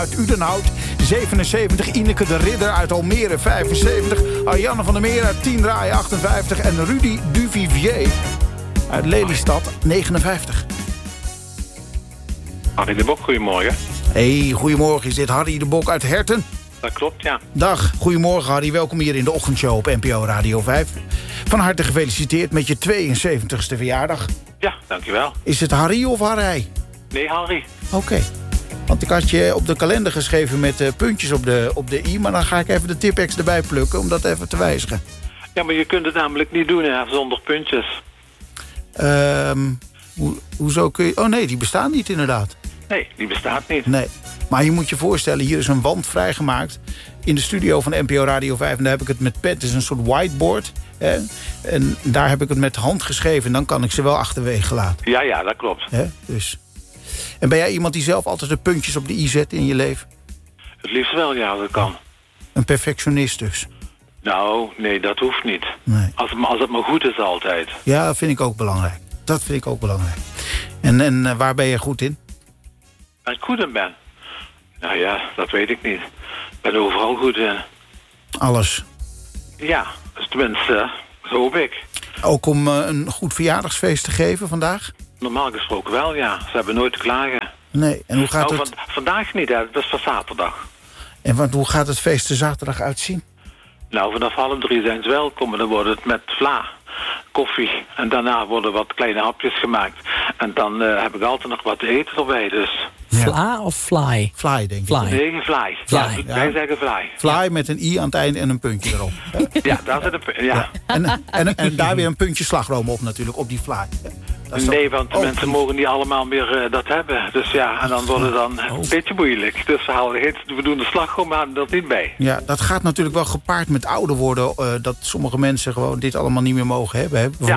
uit Udenhout, 77. Ineke de Ridder uit Almere, 75. Ariane van der Meer uit Tiendraai, 58. En Rudy Duvivier uit Lelystad, 59. Harry de Bok, goedemorgen. Hey, goedemorgen. Is dit Harry de Bok uit Herten? Dat klopt, ja. Dag, goedemorgen Harry. Welkom hier in de ochtendshow op NPO Radio 5. Van harte gefeliciteerd met je 72e verjaardag. Ja, dankjewel. Is het Harry of Harry? Nee, Harry. Oké. Want ik had je op de kalender geschreven met puntjes op de i... maar dan ga ik even de Tipex erbij plukken om dat even te wijzigen. Ja, maar je kunt het namelijk niet doen, hè, zonder puntjes. Hoezo kun je... Oh nee, die bestaan niet inderdaad. Nee, die bestaat niet. Nee. Maar je moet je voorstellen, hier is een wand vrijgemaakt... in de studio van NPO Radio 5. En daar heb ik het met pen. Het is een soort whiteboard. Hè? En daar heb ik het met hand geschreven. En dan kan ik ze wel achterwege laten. Ja, dat klopt. Hè? Dus. En ben jij iemand die zelf altijd de puntjes op de i zet in je leven? Het liefst wel, ja, dat kan. Een perfectionist dus? Nou, nee, dat hoeft niet. Nee. Als het maar goed is altijd. Ja, dat vind ik ook belangrijk. Dat vind ik ook belangrijk. En waar ben je goed in? Waar ik goed in ben? Nou ja, dat weet ik niet. Ik ben overal goed in. Alles. Ja, dus tenminste, zo hoop ik. Ook om een goed verjaardagsfeest te geven vandaag? Normaal gesproken wel, ja. Ze hebben nooit te klagen. Nee, en hoe gaat nou, het... vandaag niet, hè. Het is van zaterdag. En hoe gaat het feest er zaterdag uitzien? Nou, vanaf 2:30 zijn ze welkom. En dan wordt het met vla, koffie. En daarna worden wat kleine hapjes gemaakt. En dan heb ik altijd nog wat te eten erbij, dus... Vla of fly? Fly, denk ik. Fly. Nee, fly. Fly. Ja, wij zeggen fly. Fly met een i aan het eind en een puntje erop. Ja, daar zit een puntje, ja. En daar weer een puntje slagroom op natuurlijk, op die fly. Nee, want de mensen mogen niet allemaal meer dat hebben. Dus ja, en dan wordt het dan een beetje moeilijk. Dus we doen de slagroom, maar dat niet bij. Ja, dat gaat natuurlijk wel gepaard met ouder worden. Dat sommige mensen gewoon dit allemaal niet meer mogen hebben. Hè?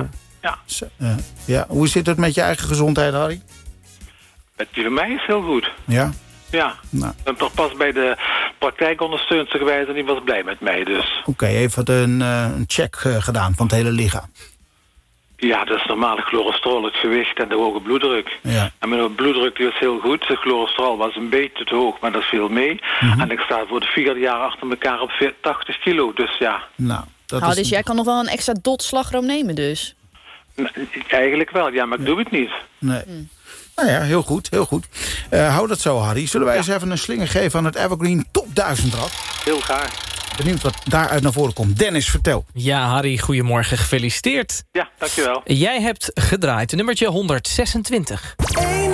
Ja. Hoe zit het met je eigen gezondheid, Harry? Met die van mij is heel goed. Ja? Ja. Nou. Ik ben toch pas bij de praktijkondersteunster geweest en die was blij met mij, dus. Oké, even een check gedaan van het hele lichaam. Ja, dat is normaal cholesterol, het gewicht en de hoge bloeddruk. Ja. En mijn bloeddruk die was heel goed. De cholesterol was een beetje te hoog, maar dat viel mee. En ik sta voor de 4e jaar achter elkaar op 80 kilo, dus ja. Nou, dus jij kan nog wel een extra dot slagroom nemen dus? Eigenlijk wel, ja, maar ik doe het niet. Nee. Nou ja, heel goed, heel goed. Hou dat zo, Harry. Zullen wij eens even een slinger geven aan het Evergreen Top 1000 Rad? Heel graag. Benieuwd wat daaruit naar voren komt. Dennis, vertel. Ja, Harry, goedemorgen. Gefeliciteerd. Ja, dankjewel. Jij hebt gedraaid, nummertje 126.